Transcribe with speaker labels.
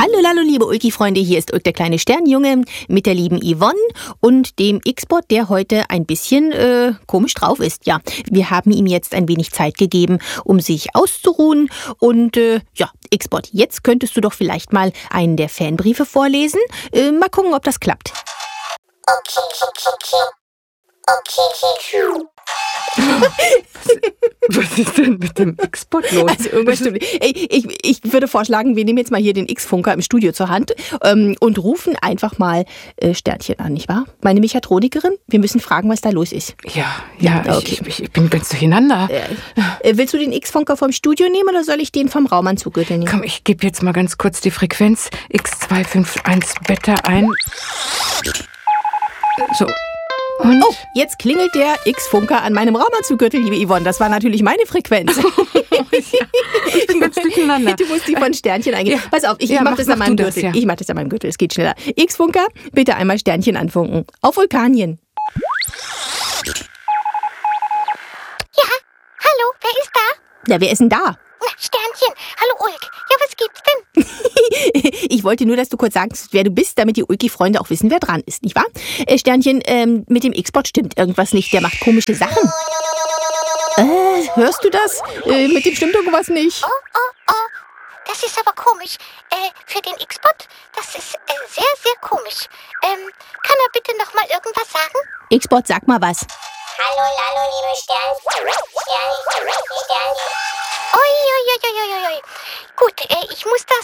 Speaker 1: Hallo, liebe Ulki-Freunde, hier ist Ulk, der kleine Sternjunge, mit der lieben Yvonne und dem X-Bot, der heute ein bisschen komisch drauf ist. Ja, wir haben ihm jetzt ein wenig Zeit gegeben, um sich auszuruhen. Und X-Bot, jetzt könntest du doch vielleicht mal einen der Fanbriefe vorlesen. Mal gucken, ob das klappt.
Speaker 2: Okay. Was ist denn mit dem X-Bot los?
Speaker 1: Also irgendwas stimmt. Ich würde vorschlagen, wir nehmen jetzt mal hier den X-Funker im Studio zur Hand und rufen einfach mal Sternchen an, nicht wahr? Meine Mechatronikerin, wir müssen fragen, was da los ist.
Speaker 2: Ja,
Speaker 1: okay.
Speaker 2: Ich bin ganz durcheinander.
Speaker 1: Willst du den X-Funker vom Studio nehmen oder soll ich den vom Raumanzuggürtel nehmen?
Speaker 2: Komm, ich gebe jetzt mal ganz kurz die Frequenz X251 Beta ein. So. Und?
Speaker 1: Oh, jetzt klingelt der X-Funker an meinem Raumanzuggürtel, liebe Yvonne. Das war natürlich meine Frequenz.
Speaker 2: Ich bin ganz durcheinander.
Speaker 1: Du musst die von Sternchen eingeben.
Speaker 2: Ja.
Speaker 1: Pass auf, ich
Speaker 2: Ja,
Speaker 1: mach das an meinem Gürtel.
Speaker 2: ja.
Speaker 1: Ich mach das an meinem Gürtel, es geht schneller. X-Funker, bitte einmal Sternchen anfunken. Auf Vulkanien.
Speaker 3: Ja, hallo, wer ist da?
Speaker 1: Na, wer ist denn da?
Speaker 3: Na, Sternchen, hallo Ulk. Ja, was gibt's denn?
Speaker 1: Ich wollte nur, dass du kurz sagst, wer du bist, damit die Ulki-Freunde auch wissen, wer dran ist, nicht wahr? Sternchen, mit dem X-Bot stimmt irgendwas nicht. Der macht komische Sachen. Hörst du das? Mit dem stimmt irgendwas nicht.
Speaker 3: Oh, das ist aber komisch. Für den X-Bot, das ist sehr, sehr komisch. Kann er bitte noch mal irgendwas sagen?
Speaker 1: X-Bot, sag mal was.
Speaker 4: Hallo, liebe Sternchen.
Speaker 3: Ui. Gut, ich muss das